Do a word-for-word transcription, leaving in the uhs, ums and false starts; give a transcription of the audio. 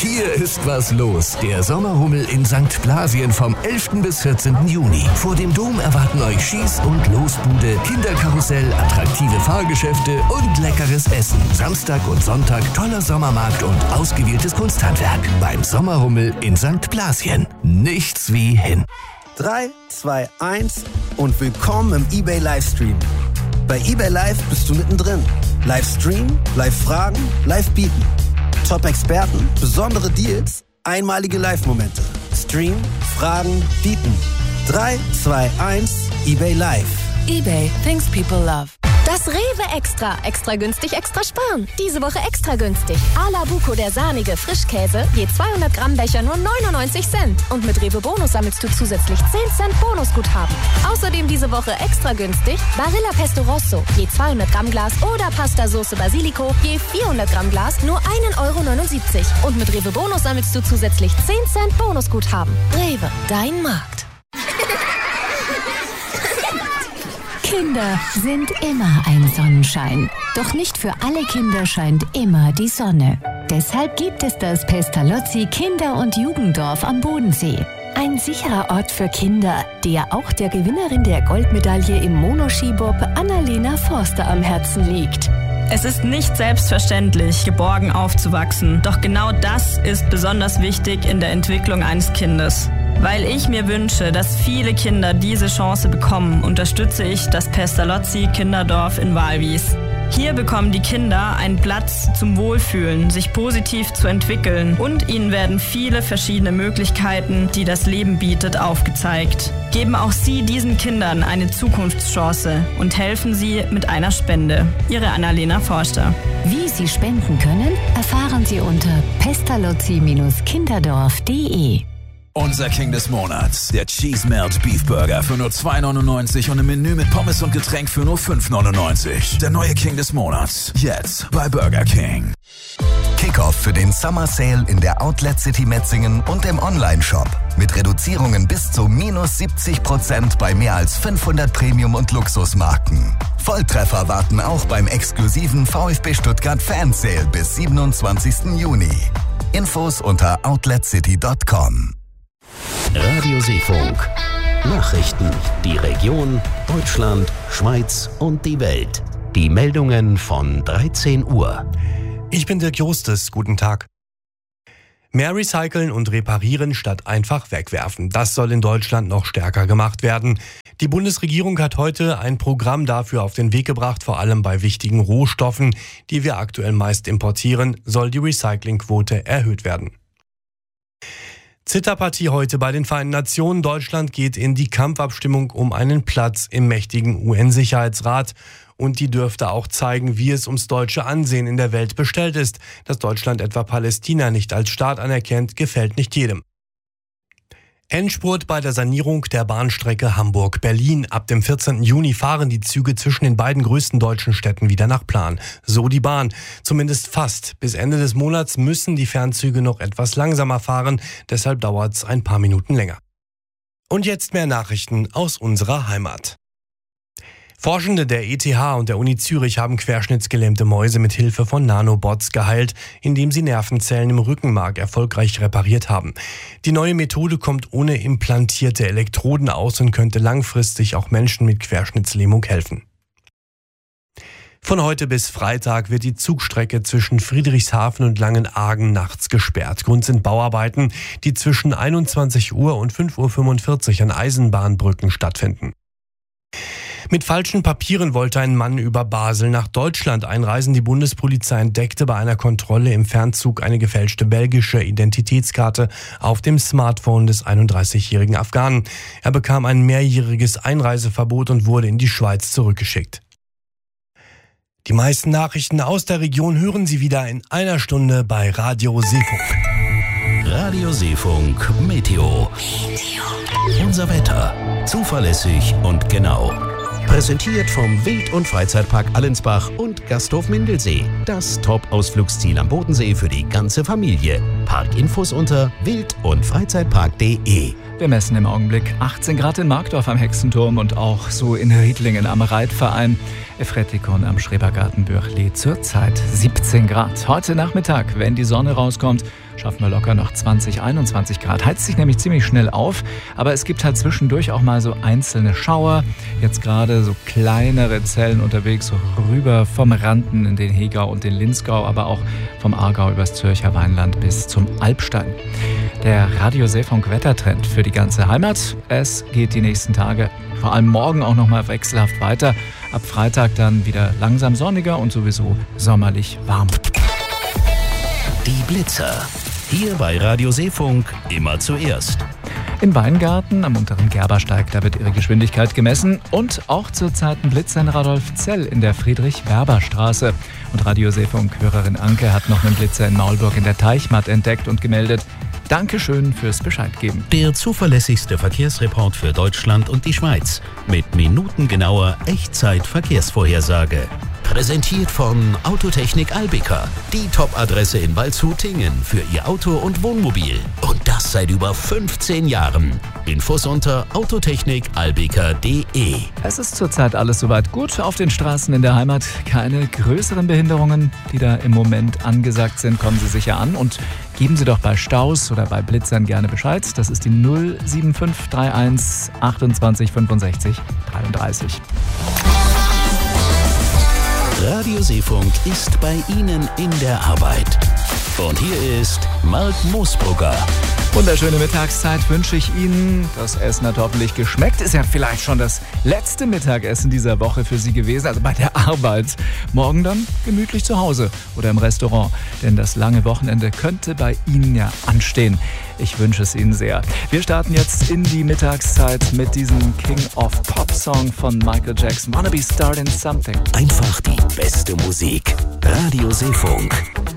Hier ist was los. Der Sommerhummel in Sankt Blasien vom elften bis vierzehnten Juni. Vor dem Dom erwarten euch Schieß- und Losbude, Kinderkarussell, attraktive Fahrgeschäfte und leckeres Essen. Samstag und Sonntag toller Sommermarkt und ausgewähltes Kunsthandwerk. Beim Sommerhummel in Sankt Blasien. Nichts wie hin. drei, zwei, eins und willkommen im eBay Livestream. Bei eBay Live bist du mittendrin. Livestream, Live-Fragen, Live-Bieten. Top-Experten, besondere Deals, einmalige Live-Momente. Stream, Fragen, Bieten. drei, zwei, eins, eBay Live. eBay, things people love. Das Rewe Extra. Extra günstig, extra sparen. Diese Woche extra günstig. Ala Buco, der sahnige Frischkäse, je zweihundert Gramm Becher nur neunundneunzig Cent. Und mit Rewe Bonus sammelst du zusätzlich zehn Cent Bonusguthaben. Außerdem diese Woche extra günstig Barilla Pesto Rosso, je zweihundert Gramm Glas oder Pasta Sauce Basilico, je vierhundert Gramm Glas nur ein Euro neunundsiebzig. Und mit Rewe Bonus sammelst du zusätzlich zehn Cent Bonusguthaben. Rewe, dein Markt. Kinder sind immer ein Sonnenschein. Doch nicht für alle Kinder scheint immer die Sonne. Deshalb gibt es das Pestalozzi Kinder- und Jugenddorf am Bodensee. Ein sicherer Ort für Kinder, der auch der Gewinnerin der Goldmedaille im Monoskibob Annalena Forster am Herzen liegt. Es ist nicht selbstverständlich, geborgen aufzuwachsen. Doch genau das ist besonders wichtig in der Entwicklung eines Kindes. Weil ich mir wünsche, dass viele Kinder diese Chance bekommen, unterstütze ich das Pestalozzi Kinderdorf in Walwies. Hier bekommen die Kinder einen Platz zum Wohlfühlen, sich positiv zu entwickeln und ihnen werden viele verschiedene Möglichkeiten, die das Leben bietet, aufgezeigt. Geben auch Sie diesen Kindern eine Zukunftschance und helfen Sie mit einer Spende. Ihre Annalena Forster. Wie Sie spenden können, erfahren Sie unter pestalozzi kinderdorf punkt de. Unser King des Monats, der Cheese Melt Beef Burger für nur zwei neunundneunzig und im Menü mit Pommes und Getränk für nur fünf neunundneunzig. Der neue King des Monats, jetzt bei Burger King. Kickoff für den Summer Sale in der Outlet City Metzingen und im Online-Shop. Mit Reduzierungen bis zu minus siebzig Prozent bei mehr als fünfhundert Premium- und Luxusmarken. Volltreffer warten auch beim exklusiven VfB Stuttgart Fan Sale bis siebenundzwanzigsten Juni. Infos unter outlet city punkt com. Radio Seefunk. Nachrichten. Die Region, Deutschland, Schweiz und die Welt. Die Meldungen von dreizehn Uhr. Ich bin Dirk Justus. Guten Tag. Mehr recyceln und reparieren statt einfach wegwerfen. Das soll in Deutschland noch stärker gemacht werden. Die Bundesregierung hat heute ein Programm dafür auf den Weg gebracht. Vor allem bei wichtigen Rohstoffen, die wir aktuell meist importieren, soll die Recyclingquote erhöht werden. Zitterpartie heute bei den Vereinten Nationen. Deutschland geht in die Kampfabstimmung um einen Platz im mächtigen U N-Sicherheitsrat. Und die dürfte auch zeigen, wie es ums deutsche Ansehen in der Welt bestellt ist. Dass Deutschland etwa Palästina nicht als Staat anerkennt, gefällt nicht jedem. Endspurt bei der Sanierung der Bahnstrecke Hamburg-Berlin. Ab dem vierzehnten Juni fahren die Züge zwischen den beiden größten deutschen Städten wieder nach Plan. So die Bahn. Zumindest fast. Bis Ende des Monats müssen die Fernzüge noch etwas langsamer fahren. Deshalb dauert es ein paar Minuten länger. Und jetzt mehr Nachrichten aus unserer Heimat. Forschende der E T H und der Uni Zürich haben querschnittsgelähmte Mäuse mit Hilfe von Nanobots geheilt, indem sie Nervenzellen im Rückenmark erfolgreich repariert haben. Die neue Methode kommt ohne implantierte Elektroden aus und könnte langfristig auch Menschen mit Querschnittslähmung helfen. Von heute bis Freitag wird die Zugstrecke zwischen Friedrichshafen und Langenargen nachts gesperrt. Grund sind Bauarbeiten, die zwischen einundzwanzig Uhr und fünf Uhr fünfundvierzig an Eisenbahnbrücken stattfinden. Mit falschen Papieren wollte ein Mann über Basel nach Deutschland einreisen. Die Bundespolizei entdeckte bei einer Kontrolle im Fernzug eine gefälschte belgische Identitätskarte auf dem Smartphone des einunddreißigjährigen Afghanen. Er bekam ein mehrjähriges Einreiseverbot und wurde in die Schweiz zurückgeschickt. Die meisten Nachrichten aus der Region hören Sie wieder in einer Stunde bei Radio Seefunk. Radio Seefunk Meteo. Meteo. Unser Wetter. Zuverlässig und genau. Präsentiert vom Wild- und Freizeitpark Allensbach und Gasthof Mindelsee. Das Top-Ausflugsziel am Bodensee für die ganze Familie. Parkinfos unter wild und freizeitpark punkt de. Wir messen im Augenblick achtzehn Grad in Markdorf am Hexenturm und auch so in Riedlingen am Reitverein. Efretikon am Schrebergarten Bürchli, zurzeit siebzehn Grad. Heute Nachmittag, wenn die Sonne rauskommt, schaffen wir locker noch zwanzig, einundzwanzig Grad. Heizt sich nämlich ziemlich schnell auf, aber es gibt halt zwischendurch auch mal so einzelne Schauer. Jetzt gerade so kleinere Zellen unterwegs, so rüber vom Randen in den Hegau und den Linzgau, aber auch vom Aargau übers Zürcher Weinland bis zum Alpstein. Der Radio Seefunk Wettertrend für die ganze Heimat. Es geht die nächsten Tage, vor allem morgen auch noch mal wechselhaft weiter. Ab Freitag dann wieder langsam sonniger und sowieso sommerlich warm. Die Blitzer. Hier bei Radio Seefunk immer zuerst. Im Weingarten am unteren Gerbersteig, da wird ihre Geschwindigkeit gemessen. Und auch zurzeit ein Blitzer in Radolfzell in der Friedrich-Werber-Straße. Und Radio Seefunk-Hörerin Anke hat noch einen Blitzer in Maulburg in der Teichmatt entdeckt und gemeldet. Dankeschön fürs Bescheid geben. Der zuverlässigste Verkehrsreport für Deutschland und die Schweiz. Mit minutengenauer Echtzeit-Verkehrsvorhersage. Präsentiert von Autotechnik Albica. Die Top-Adresse in Waldshut-Tingen für Ihr Auto und Wohnmobil. Und das seit über fünfzehn Jahren. Infos unter autotechnik albica punkt de. Es ist zurzeit alles soweit gut auf den Straßen in der Heimat. Keine größeren Behinderungen, die da im Moment angesagt sind. Kommen Sie sicher an und geben Sie doch bei Staus oder bei Blitzern gerne Bescheid. Das ist die null sieben fünf drei eins achtundzwanzig fünfundsechzig dreiunddreißig. Radio Seefunk ist bei Ihnen in der Arbeit. Und hier ist Mark Moosbrugger. Wunderschöne Mittagszeit wünsche ich Ihnen. Das Essen hat hoffentlich geschmeckt. Ist ja vielleicht schon das letzte Mittagessen dieser Woche für Sie gewesen, also bei der Arbeit. Morgen dann gemütlich zu Hause oder im Restaurant, denn das lange Wochenende könnte bei Ihnen ja anstehen. Ich wünsche es Ihnen sehr. Wir starten jetzt in die Mittagszeit mit diesem King of Pop Song von Michael Jackson. Wanna be starting something. Einfach die beste Musik. Radio Seefunk.